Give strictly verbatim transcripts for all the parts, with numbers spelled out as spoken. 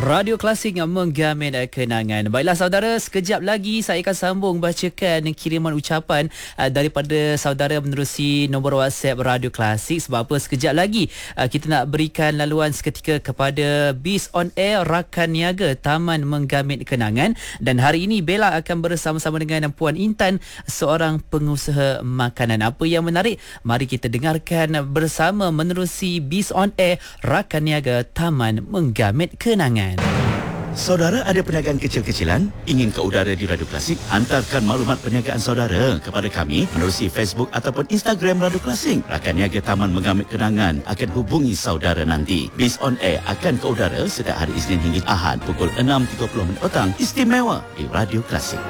Radio Klasik yang menggamin kenangan. Baiklah saudara, sekejap lagi saya akan sambung bacakan kiriman ucapan uh, daripada saudara menerusi nombor WhatsApp Radio Klasik. Sebab apa, sekejap lagi uh, kita nak berikan laluan seketika kepada Biz on Air Rakan Niaga Taman Menggamit Kenangan. Dan hari ini Bella akan bersama-sama dengan Puan Intan, seorang pengusaha makanan. Apa yang menarik? Mari kita dengarkan bersama menerusi Biz on Air Rakan Niaga Taman Menggamit Kenangan. Saudara ada perniagaan kecil-kecilan? Ingin ke udara di Radio Klasik? Hantarkan maklumat perniagaan saudara kepada kami menerusi Facebook ataupun Instagram Radio Klasik. Rakan Niaga Taman Menggamit Kenangan akan hubungi saudara nanti. Biz on Air akan ke udara setiap hari Isnin hingga Ahad pukul enam tiga puluh petang, istimewa di Radio Klasik.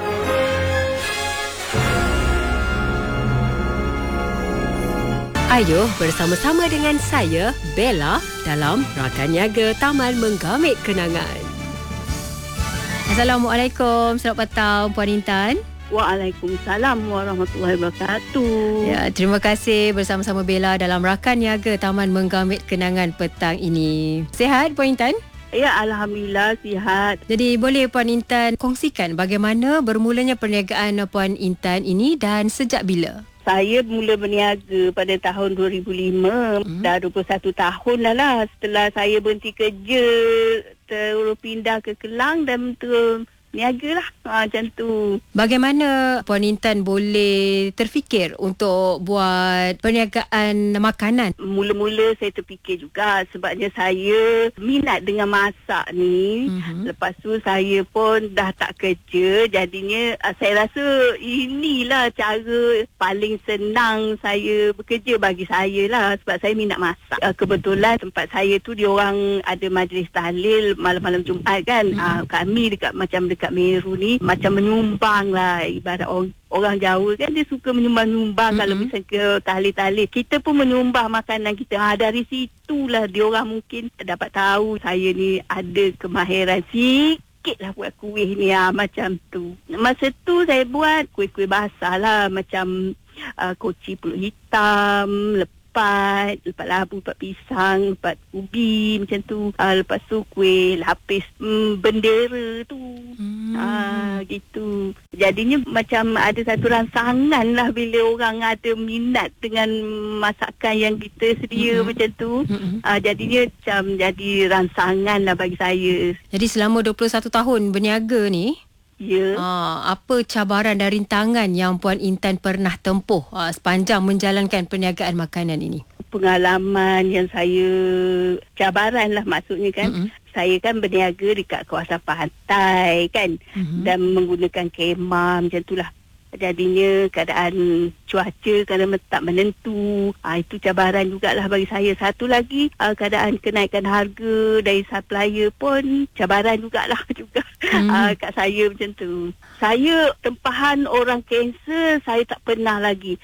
Ayuh bersama-sama dengan saya, Bella, dalam Rakan Niaga Taman Menggamit Kenangan. Assalamualaikum, selamat petang Puan Intan. Waalaikumsalam warahmatullahi wabarakatuh. Ya, terima kasih bersama-sama Bella dalam Rakan Niaga Taman Menggamit Kenangan petang ini. Sihat Puan Intan? Ya, Alhamdulillah sihat. Jadi boleh Puan Intan kongsikan bagaimana bermulanya perniagaan Puan Intan ini dan sejak bila? Saya mula berniaga pada tahun dua ribu lima. Hmm. Dah dua puluh satu tahun dah lah. Setelah saya berhenti kerja, terus pindah ke Kelang dan terus niaga lah. Ha, macam tu. Bagaimana Puan Intan boleh terfikir untuk buat perniagaan makanan? Mula-mula saya terfikir juga sebabnya saya minat dengan masak ni. Mm-hmm. Lepas tu saya pun dah tak kerja. Jadinya saya rasa inilah cara paling senang saya bekerja bagi saya lah. Sebab saya minat masak. Kebetulan tempat saya tu diorang ada majlis tahlil malam-malam Jumaat kan. Mm-hmm. Kami dekat macam dekat Dekat Meru ni macam menyumbang lah, ibarat orang, orang Jawa kan dia suka menyumbang-nyumbang. Mm-hmm. Kalau misalnya ke tahlil-tahlil, kita pun menyumbang makanan kita. Ha, dari situlah diorang mungkin dapat tahu saya ni ada kemahiran sikit lah buat kuih ni, ha, macam tu. Masa tu saya buat kuih-kuih basah lah, macam uh, koci pulut hitam, lepas Lepat, lepat labu, lepat pisang, lepat ubi macam tu. Uh, lepas tu kuih lapis mm, bendera tu. Hmm. Uh, gitu. Jadinya macam ada satu rangsangan lah bila orang ada minat dengan masakan yang kita sedia. Hmm. Macam tu. Hmm. Uh, jadinya macam jadi rangsangan lah bagi saya. Jadi selama dua puluh satu tahun berniaga ni, ya. Ha, apa cabaran dan rintangan yang Puan Intan pernah tempuh ha, sepanjang menjalankan perniagaan makanan ini? Pengalaman yang saya, cabaran lah maksudnya kan. Mm-hmm. Saya kan berniaga dekat kawasan pantai kan. Mm-hmm. Dan menggunakan kemah macam itulah. Jadinya keadaan cuaca kadang tak menentu. Ha, itu cabaran jugalah bagi saya. Satu lagi, ha, keadaan kenaikan harga dari supplier pun cabaran jugalah juga. Hmm. Ha, kat saya macam tu. Saya tempahan orang kanser, saya tak pernah lagi.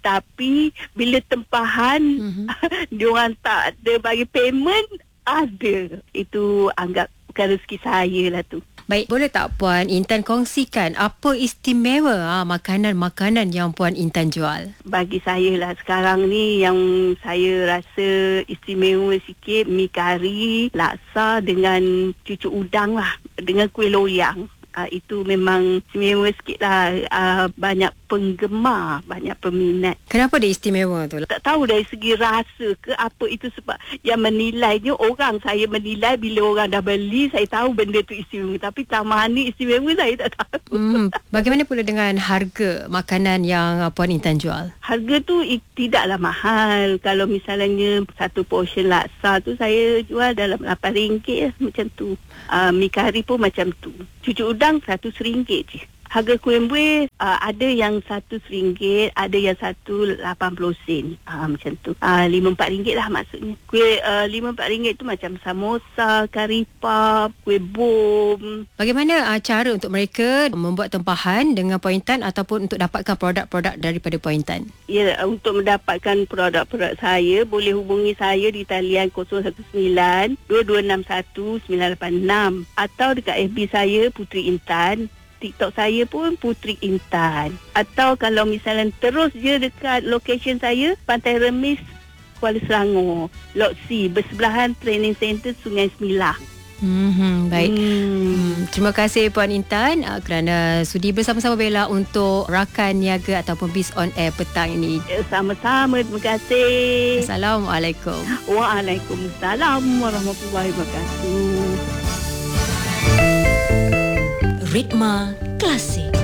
Tapi bila tempahan, hmm. diorang tak ada bagi payment, ada. Itu anggap bukan rezeki saya lah tu. Baik, boleh tak Puan Intan kongsikan apa istimewa ha, makanan-makanan yang Puan Intan jual? Bagi saya lah sekarang ni yang saya rasa istimewa sikit, mi kari, laksa dengan cucuk udang lah, dengan kuih loyang. Uh, itu memang istimewa sikit lah. Uh, banyak penggemar, banyak peminat. Kenapa dia istimewa tu? Tak tahu dari segi rasa ke apa itu, sebab yang menilainya orang. Saya menilai bila orang dah beli, saya tahu benda tu istimewa. Tapi tambahan ni istimewa saya tak tahu. Hmm. Bagaimana pula dengan harga makanan yang Puan Intan jual? Harga tu i- tidaklah mahal. Kalau misalnya satu portion laksa tu saya jual dalam lapan ringgit lah, macam tu. Uh, mi kari pun macam tu. Cucuk udang seratus ringgit je. Harga kuih buih uh, ada yang satu ringgit, ada yang satu lapan puluh sen. Uh, macam tu. Uh, lima empat ringgit lah maksudnya. Kuih uh, lima empat ringgit tu macam samosa, kari pap, kuih bom. Bagaimana uh, cara untuk mereka membuat tempahan dengan Puan Intan ataupun untuk dapatkan produk-produk daripada Puan Intan? Ya, untuk mendapatkan produk-produk saya, boleh hubungi saya di talian kosong satu sembilan dua dua enam satu sembilan lapan enam atau dekat F B saya Putri Intan. TikTok saya pun Putri Intan. Atau kalau misalnya terus je dekat location saya, Pantai Remis, Kuala Selangor, Lot C, bersebelahan Training Center Sungai Semilah. Hmm, baik. Hmm. Hmm, terima kasih Puan Intan uh, kerana sudi bersama-sama Bella untuk Rakan Niaga ataupun Biz on Air petang ini. Eh, Sama-sama, terima kasih. Assalamualaikum. Waalaikumsalam warahmatullahi wabarakatuh. Ritma Klasik.